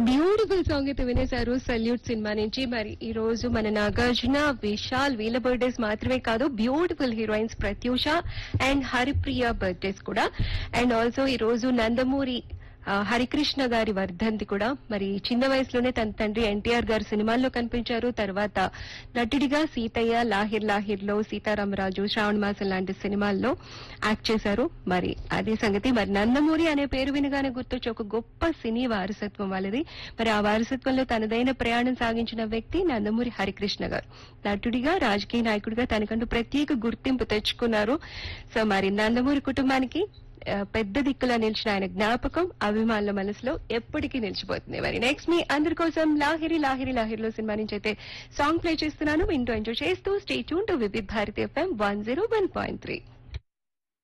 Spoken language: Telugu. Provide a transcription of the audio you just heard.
బ్యూటిఫుల్ సాంగ్ అయితే వినేశారు సల్యూట్ సినిమా నుంచి. మరి ఈ రోజు మన నాగార్జున, విశాల్ వీళ్ళ బర్త్డేస్ మాత్రమే కాదు, beautiful heroines Pratyusha and Haripriya birthdays కూడా. అండ్ ఆల్సో ఈ రోజు నందమూరి హరికృష్ణ గారి వర్ధంతి కూడా. మరి చిన్న వయసులోనే తన తండ్రి ఎన్టీఆర్ గారు సినిమాల్లో కనిపించారు. తర్వాత నటుడిగా సీతయ్య, లాహిర్ లాహిర్లో, సీతారామరాజు, శ్రావణ మాసం లాంటి సినిమాల్లో యాక్ట్ చేశారు. మరి అదే సంగతి. మరి నందమూరి అనే పేరు వినగానే గుర్తొచ్చే ఒక గొప్ప సినీ వారసత్వం వాళ్ళది. మరి ఆ వారసత్వంలో తనదైన ప్రయాణం సాగించిన వ్యక్తి నందమూరి హరికృష్ణ గారు. నటుడిగా, రాజకీయ నాయకుడిగా తనకంటూ ప్రత్యేక గుర్తింపు తెచ్చుకున్నారు. సో మరి నందమూరి కుటుంబానికి పెద్ద దిక్కులా నిలిచిన ఆయన జ్ఞాపకం అభిమానుల మనసులో ఎప్పటికీ నిలిచిపోతుంది. మరి నెక్స్ట్ మీ అందరి కోసం లాహిరి లాహిరి లాహిరిలో సినిమా నుంచి అయితే సాంగ్ ప్లే చేస్తున్నాను. వింటూ ఎంజాయ్ చేస్తూ stay tune to Vividh Bharati FM 101.3.